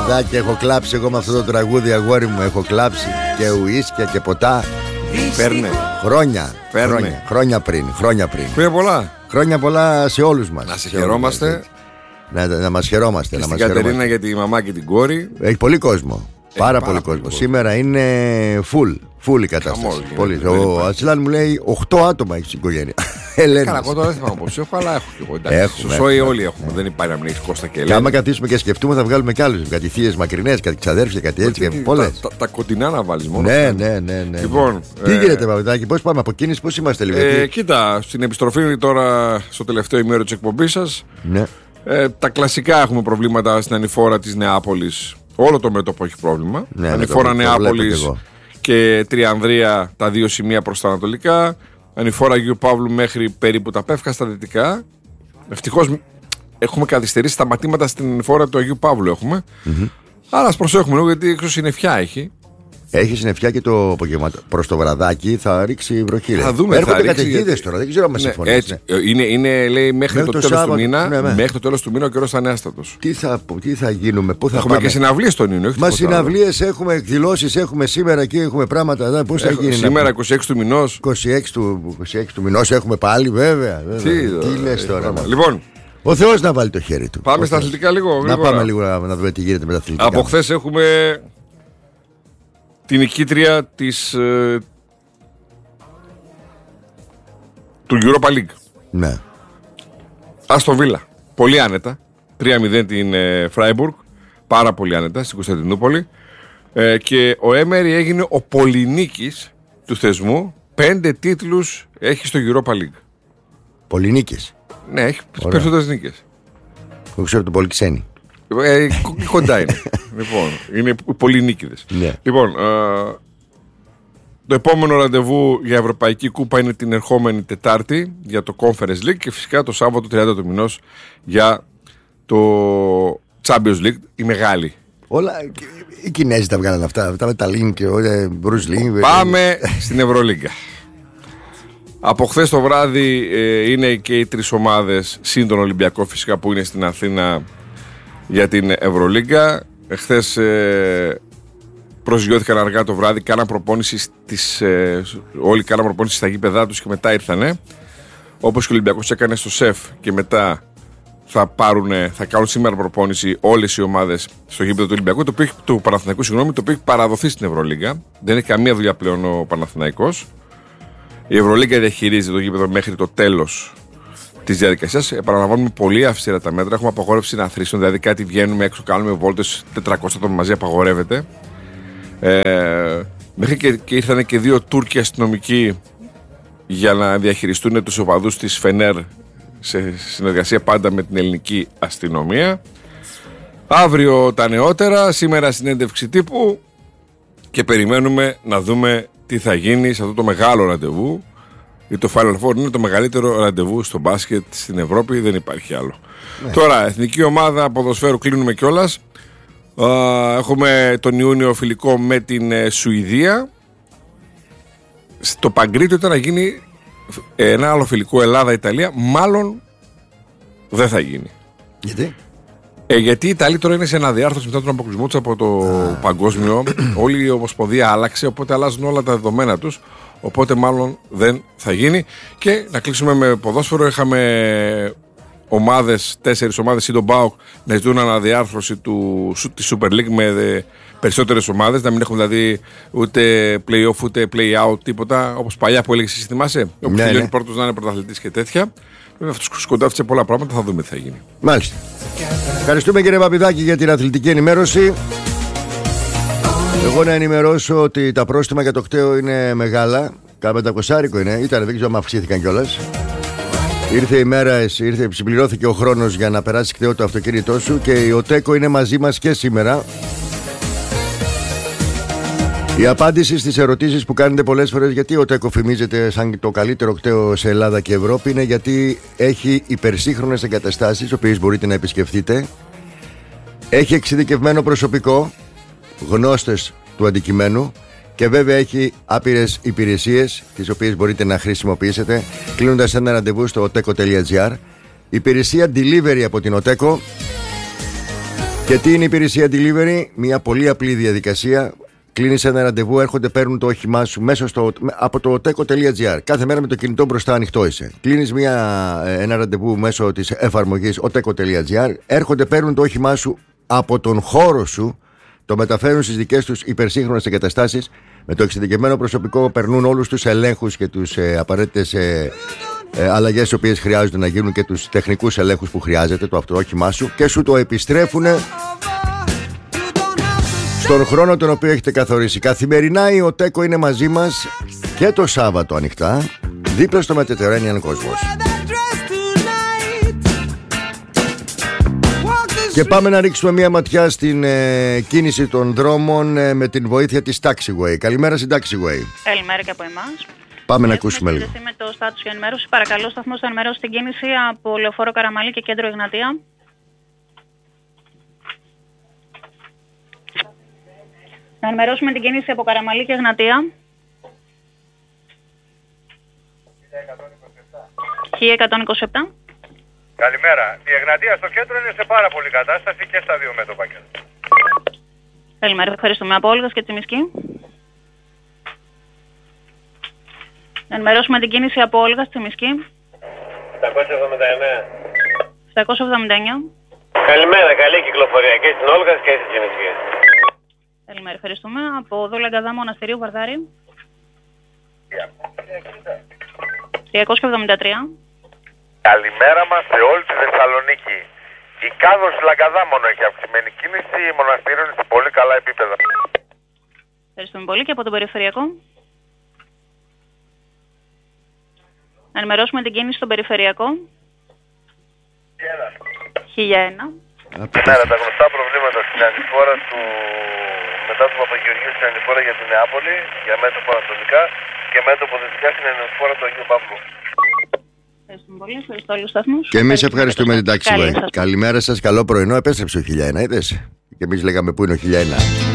παιδάκι, έχω κλάψει εγώ με αυτό το τραγούδι, αγόρι μου. Έχω κλάψει και ουίσκια και ποτά. Παίρνε. Χρόνια πριν. Χρόνια πολλά σε όλους μας. Να σε χαιρόμαστε. Να μας χαιρόμαστε. Και στην Κατερίνα για τη μαμά και την κόρη. Έχει πολύ κόσμο. Πάρα πολύ κόσμο. Σήμερα είναι full η κατάσταση. Ο Ατσιλάν μου λέει 8 άτομα έχει στην οικογένεια. Καλά, εγώ τώρα δεν θυμάμαι πως έχω, αλλά έχω και εγώ. Σωσόι όλοι έχουμε. Δεν υπάρχει να μην έχει Κώστα και Ελένη. Και άμα καθίσουμε και σκεφτούμε, θα βγάλουμε κι άλλους. Κάτι θείες μακρινές, κάτι ξαδέρφια, κάτι έτσι. Τα κοντινά να βάλεις μόνο. Ναι. Λοιπόν, τι γίνεται, Παπαδάκη, πώς πάμε από κίνηση, πώς είμαστε λίγο. Κοίτα, στην επιστροφή τώρα στο τελευταίο ημέρο της εκπομπής σας. Ναι. Τα κλασικά έχουμε προβλήματα στην ανηφόρα της Νεάπολης. Όλο το μέτωπο έχει πρόβλημα. Ανηφόρα Νεάπολης και Τριανδρία, τα δύο σημεία προς τα ανατολικά. Ανηφόρα Αγίου Παύλου μέχρι περίπου τα Πεύκα στα δυτικά. Ευτυχώς έχουμε καθυστερήσει σταματήματα στην ανηφόρα του Αγίου Παύλου έχουμε. Άρα ας προσέχουμε λίγο, γιατί έξω συννεφιά έχει. Έχει συννεφιά και το απόγευμα προς το βραδάκι θα ρίξει βροχή. Θα δούμε. Έρχονται καταιγίδες τώρα, δεν ξέρω αν μας συμφωνείς. Είναι, λέει, μέχρι το τέλος του μήνα. Μέχρι το τέλος του μήνα ο καιρός θα είναι άστατος. Τι θα γίνουμε, πού θα έχουμε πάμε. Και συναυλίες στον Ιούνιο. Μα συναυλίες έχουμε, εκδηλώσεις έχουμε σήμερα και έχουμε πράγματα. Πώς θα γίνει. Σήμερα 26 του μηνός. 26 του μηνός έχουμε πάλι, βέβαια. Τι λες τώρα. Λοιπόν. Ο Θεός να βάλει το χέρι του. Πάμε στα αθλητικά λίγο. Να πάμε λίγο να δούμε τι γίνεται με τα αθλητικά. Από χθες έχουμε την νικήτρια του Europa League. Ναι. Άστον Βίλα. Πολύ άνετα. 3-0 την Φράιμπουργκ. Πάρα πολύ άνετα στην Κωνσταντινούπολη. Και ο Έμερι έγινε ο πολυνίκης του θεσμού. 5 τίτλους έχει στο Europa League. Πολυνίκης. Ναι, έχει περισσότερες νίκες. Εγώ ξέρω το πολύ ξένοι. Κοντά είναι. Λοιπόν, είναι πολύ νίκηδες. Ναι. Λοιπόν, το επόμενο ραντεβού για Ευρωπαϊκή Κούπα είναι την ερχόμενη Τετάρτη για το Conference League και φυσικά το Σάββατο 30 του μηνός για το Champions League, η μεγάλη. Όλα οι Κινέζοι τα βγάλαν αυτά με τα Link και Bruce Link. Πάμε στην Ευρωλίγκα. Από χθες το βράδυ είναι και οι 3 ομάδες συν τον Ολυμπιακό φυσικά που είναι στην Αθήνα για την Ευρωλίγκα. Χθες προσγειώθηκαν αργά το βράδυ, κάναν προπόνηση όλοι κάναν προπόνηση στα γήπεδά τους και μετά ήρθανε. Όπως και ο Ολυμπιακός έκανε στο ΣΕΦ και μετά θα κάνουν σήμερα προπόνηση όλες οι ομάδες στο γήπεδο του Ολυμπιακού, του Παναθηναϊκού, το οποίο έχει παραδοθεί στην Ευρωλίγκα. Δεν έχει καμία δουλειά πλέον ο Παναθηναϊκός. Η Ευρωλίγκα διαχειρίζει το γήπεδο μέχρι το τέλος της διαδικασίας. Επαναλαμβάνουμε πολύ αυστηρά τα μέτρα. Έχουμε απαγόρευση συναθρήσεων, δηλαδή κάτι βγαίνουμε έξω, κάνουμε βόλτες 400 άτομα μαζί, απαγορεύεται. Μέχρι και ήρθαν και 2 Τούρκοι αστυνομικοί για να διαχειριστούν τους οπαδούς της Φενέρ σε συνεργασία πάντα με την ελληνική αστυνομία. Αύριο τα νεότερα, σήμερα συνέντευξη τύπου και περιμένουμε να δούμε τι θα γίνει σε αυτό το μεγάλο ραντεβού. Το Final Four είναι το μεγαλύτερο ραντεβού στο μπάσκετ στην Ευρώπη, δεν υπάρχει άλλο. Ναι. Τώρα, εθνική ομάδα ποδοσφαίρου, κλείνουμε κιόλας. Έχουμε τον Ιούνιο φιλικό με την Σουηδία. Στο Παγκρίτιο ήταν να γίνει ένα άλλο φιλικό Ελλάδα-Ιταλία. Μάλλον δεν θα γίνει. Γιατί? Γιατί η Ιταλία τώρα είναι σε αναδιάρθρωση μετά τον αποκλεισμό τους από το παγκόσμιο. Όλη η Ομοσπονδία άλλαξε, οπότε αλλάζουν όλα τα δεδομένα τους. Οπότε μάλλον δεν θα γίνει. Και να κλείσουμε με ποδόσφαιρο. Είχαμε 4 ομάδες ή τον ΠΑΟΚ να ζητούν αναδιάρθρωση της Super League με περισσότερες ομάδες. Να μην έχουμε δηλαδή ούτε play-off ούτε play-out, τίποτα. Όπως παλιά που έλεγες, θυμάσαι. Όπου τελειώνει πρώτος να είναι πρωταθλητής και τέτοια. Βέβαια αυτό σκοντάφτισε πολλά πράγματα, θα δούμε τι θα γίνει. Μάλιστα. Ευχαριστούμε κύριε Παπηδάκη για την αθλητική ενημέρωση. Εγώ να ενημερώσω ότι τα πρόστιμα για το κταίο είναι μεγάλα. Κάνα 500 είναι, δεν ξέρω αν αυξήθηκαν κιόλας. Ήρθε η μέρα, συμπληρώθηκε ο χρόνος για να περάσει κταίο το αυτοκίνητό σου και η ΟΤΕΚΟ είναι μαζί μας και σήμερα. Η απάντηση στις ερωτήσεις που κάνετε πολλές φορές γιατί ο ΟΤΕΚΟ φημίζεται σαν το καλύτερο κταίο σε Ελλάδα και Ευρώπη είναι γιατί έχει υπερσύγχρονες εγκαταστάσεις, τις οποίες μπορείτε να επισκεφτείτε. Έχει εξειδικευμένο προσωπικό, γνώστες του αντικειμένου και βέβαια έχει άπειρες υπηρεσίες τις οποίες μπορείτε να χρησιμοποιήσετε κλείνοντας ένα ραντεβού στο oteco.gr. Υπηρεσία delivery από την ΟΤΕΚΟ Και τι είναι η υπηρεσία delivery? Μια πολύ απλή διαδικασία. Κλείνεις ένα ραντεβού, έρχονται, παίρνουν το όχημά σου από το oteco.gr. Κάθε μέρα με το κινητό μπροστά ανοιχτό είσαι. Κλείνεις ένα ραντεβού μέσω της εφαρμογής oteco.gr. Έρχονται, παίρνουν το όχημά σου από τον χώρο σου, το μεταφέρουν στις δικές τους υπερσύγχρονες εγκαταστάσεις. Με το εξειδικευμένο προσωπικό περνούν όλους τους ελέγχους και τους απαραίτητες αλλαγές τις οποίες χρειάζονται να γίνουν και τους τεχνικούς ελέγχους που χρειάζεται το αυτοόχημά σου και σου το επιστρέφουν στον χρόνο τον οποίο έχετε καθορίσει. Καθημερινά η Oteco είναι μαζί μας και το Σάββατο ανοιχτά, δίπλα στο Mediterranean Cosmos. Και πάμε να ρίξουμε μια ματιά στην κίνηση των δρόμων με την βοήθεια της Taxiway. Καλημέρα στην Taxiway. Καλημέρα και από εμάς. Πάμε να ακούσουμε λίγο. Με το στάτους για ενημέρωση, παρακαλώ ο σταθμός να ενημερώσει την κίνηση από Λεωφόρο Καραμαλή και Κέντρο Εγνατία. Να ενημερώσουμε την κίνηση από Καραμαλή και Εγνατία. 1127. Καλημέρα. Η Εγνατία στο κέντρο είναι σε πάρα πολύ κατάσταση και στα δύο μέτωπα. Καλημέρα, ευχαριστούμε. Από Όλγας και Τσιμισκή. Να ενημερώσουμε την κίνηση από Όλγας, Τσιμισκή. 779. 779. Καλημέρα, καλή κυκλοφορία και στην Όλγας και στην Τσιμισκή. Καλημέρα, ευχαριστούμε. Από Δόλα Γκαδά Μοναστηρίου Βαρδάρη. 373. Καλημέρα μας σε όλη τη Θεσσαλονίκη. Η Κάδος Λαγκαδά μόνο έχει αυξημένη κίνηση, η Μοναστήριο είναι σε πολύ καλά επίπεδα. Ευχαριστούμε πολύ. Και από τον Περιφερειακό. Να ενημερώσουμε την κίνηση στον Περιφερειακό. 1001. Καλημέρα, τα γνωστά προβλήματα στην ανηφόρα του μετά του Παπαγεωργίου στην ανηφόρα για την Νεάπολη, για μέτωπο ανατολικά και μέτωπο δυτικά στην ανηφόρα του Αγίου Παύλου. Ευχαριστούμε πολύ. Ευχαριστώ όλους τους σταθμούς. Και εμείς ευχαριστούμε την Taxiway. Καλημέρα σας, καλό πρωινό. Επέστρεψε ο 1001, είδες. Και εμείς λέγαμε πού είναι ο 1001.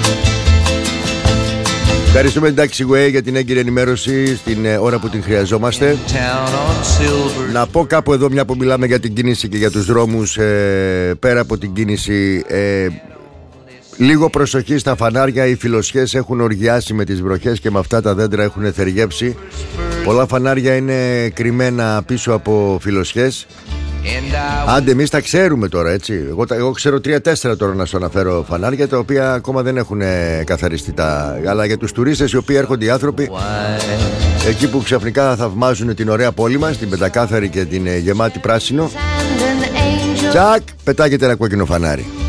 Ευχαριστούμε την Taxiway για την έγκυρη ενημέρωση στην ώρα που την χρειαζόμαστε. Να πω κάπου εδώ, μια που μιλάμε για την κίνηση και για τους δρόμους, πέρα από την κίνηση, λίγο προσοχή στα φανάρια. Οι φιλοσιές έχουν οργιάσει με τις βροχές και με αυτά τα δέντρα έχουν θεργέψει. Πολλά φανάρια είναι κρυμμένα πίσω από φιλοσιές. Άντε, εμείς τα ξέρουμε τώρα, έτσι. Εγώ ξέρω 3-4 τώρα να σου αναφέρω φανάρια, τα οποία ακόμα δεν έχουν καθαριστεί. Αλλά για τους τουρίστες οι οποίοι έρχονται, οι άνθρωποι εκεί που ξαφνικά θαυμάζουν την ωραία πόλη μας, την πεντακάθαρη και την γεμάτη πράσινο, τσακ, πετάγεται ένα κόκκινο φανάρι.